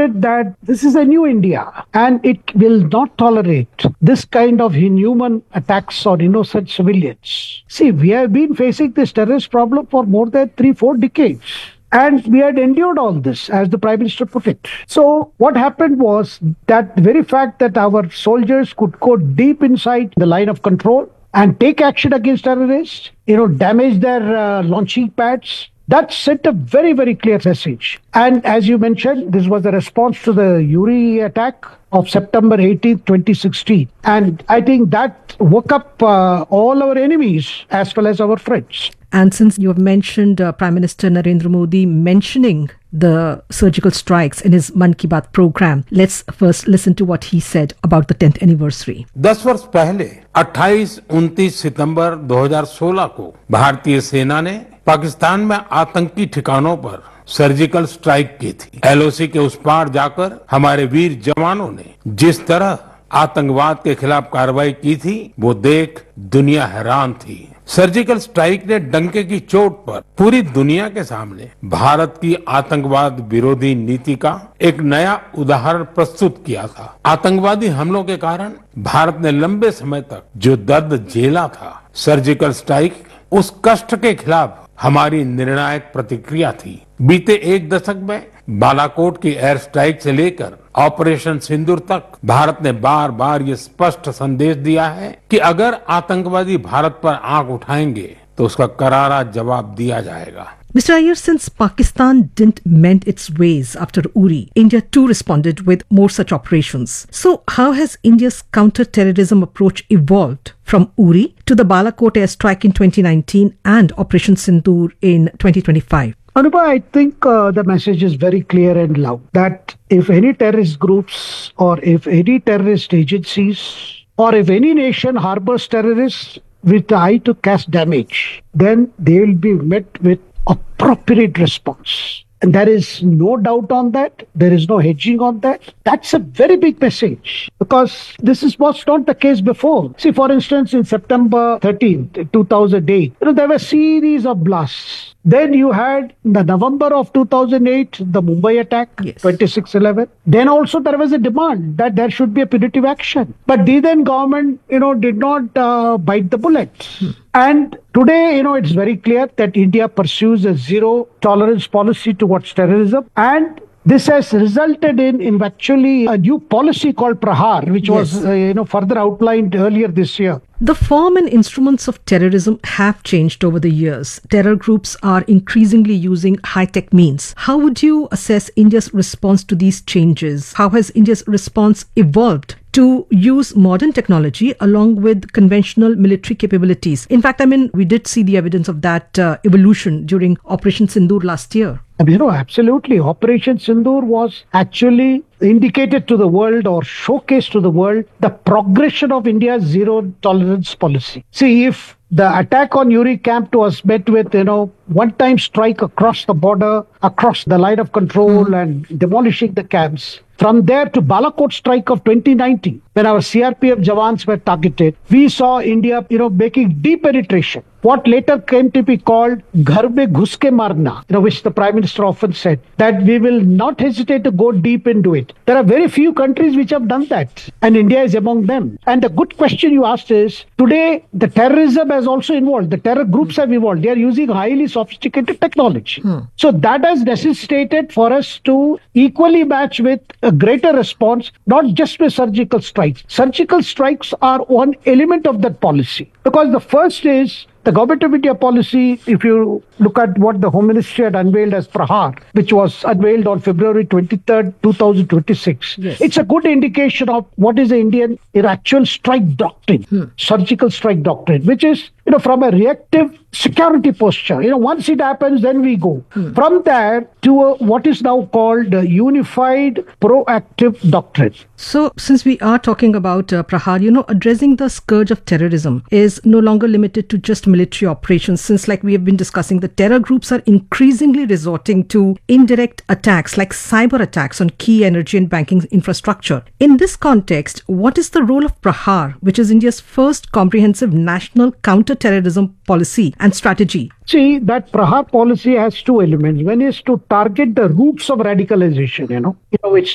stated that this is a new India and it will not tolerate this kind of inhuman attacks on innocent civilians. See, we have been facing this terrorist problem for more than 3-4 decades. And we had endured all this, as the Prime Minister put it. So what happened was that the very fact that our soldiers could go deep inside the line of control and take action against terrorists, damage their launching pads, that sent a very, very clear message. And as you mentioned, this was a response to the Uri attack of September 18, 2016. And I think that woke up all our enemies as well as our friends. And since you have mentioned Prime Minister Narendra Modi mentioning the surgical strikes in his Mann Ki Baat program, let's first listen to what he said about the 10th anniversary. 10 वर्ष पहले 28-29 सितंबर 2016 को भारतीय सेना ने पाकिस्तान में आतंकी ठिकानों पर सर्जिकल स्ट्राइक की थी। एलओसी के उस पार जाकर हमारे वीर जवानों ने जिस तरह आतंकवाद के खिलाफ कार्रवाई की थी, वो देख दुनिया हैरान थी। सर्जिकल स्ट्राइक ने डंके की चोट पर पूरी दुनिया के सामने भारत की आतंकवाद विरोधी नीति का एक नया उदाहरण प्रस्तुत किया था। आतंकवादी हमलों के कारण भारत ने लंबे समय तक जो दर्द झेला था, सर्जिकल स्ट्राइक उस कष्ट के खिलाफ हमारी निर्णायक प्रतिक्रिया थी। बीते एक दशक में बालाकोट की एयर स्ट्राइक से लेकर ऑपरेशन सिंदूर तक भारत ने बार बार ये स्पष्ट संदेश दिया है कि अगर आतंकवादी भारत पर आंख उठाएंगे तो उसका करारा जवाब दिया जाएगा। Mr. Iyer, since Pakistan didn't mend its ways after Uri, India too responded with more such operations. So how has India's counter-terrorism approach evolved from Uri to the Balakot airstrike in 2019 and Operation Sindoor in 2025? Anubha, I think the message is very clear and loud that if any terrorist groups or if any terrorist agencies or if any nation harbors terrorists with the eye to cause damage, then they will be met with appropriate response. And there is no doubt on that. There is no hedging on that. That's a very big message because was not the case before. See, for instance, in September 13th, 2008, there were a series of blasts. Then you had the November of 2008, the Mumbai attack, yes. 26/11. Then also there was a demand that there should be a punitive action. But the then government, did not bite the bullet. And today, it's very clear that India pursues a zero tolerance policy towards terrorism. And this has resulted in actually a new policy called Prahar, which was, further outlined earlier this year. The form and instruments of terrorism have changed over the years. Terror groups are increasingly using high-tech means. How would you assess India's response to these changes? How has India's response evolved to use modern technology along with conventional military capabilities? In fact, we did see the evidence of that evolution during Operation Sindoor last year. Absolutely. Operation Sindoor was actually indicated to the world or showcased to the world the progression of India's zero tolerance policy. See, if the attack on Uri camp was met with, one-time strike across the border, across the line of control and demolishing the camps, from there to Balakot strike of 2019, when our CRPF Jawans were targeted, we saw India, making deep penetration. What later came to be called Ghar mein ghus ke marna, which the Prime Minister often said, that we will not hesitate to go deep into it. There are very few countries which have done that, and India is among them. And the good question you asked is, today the terrorism has also evolved. The terror groups have evolved. They are using highly sophisticated technology. So that has necessitated for us to equally match with a greater response, not just with surgical strikes. Surgical strikes are one element of that policy. Because the first is the Government of India policy, if you look at what the Home Ministry had unveiled as Prahar, which was unveiled on February 23rd, 2026. Yes. It's a good indication of what is the Indian actual strike doctrine, surgical strike doctrine, which is, from a reactive security posture. Once it happens, then we go. From there to what is now called a unified proactive doctrine. So, since we are talking about Prahar, addressing the scourge of terrorism is no longer limited to just military operations, since like we have been discussing, the terror groups are increasingly resorting to indirect attacks like cyber attacks on key energy and banking infrastructure. In this context, what is the role of Prahar, which is India's first comprehensive national counter-terrorism policy and strategy? See, that Prahar policy has two elements. One is to target the roots of radicalization, which